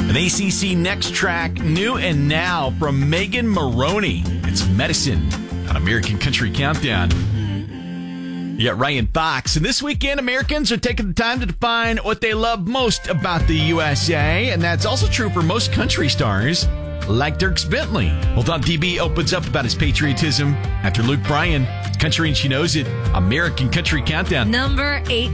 An ACC Next Track, new and now from Megan Maroney. It's Medicine on American Country Countdown. You got Ryan Fox. And this weekend, Americans are taking the time to define what they love most about the USA. And that's also true for most country stars, like Dierks Bentley. Hold on, DB opens up about his patriotism after Luke Bryan. Country and She Knows It. American Country Countdown. Number 8.